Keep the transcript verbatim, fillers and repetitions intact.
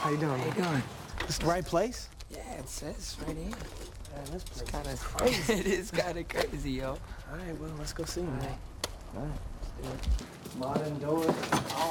How you doing? How you doing? This the right place? Yeah, it says right here. Man, this place It's kind is of crazy. It is kind of crazy, yo. All right, well, let's go see All him. right. All right, let's do it. Modern doors.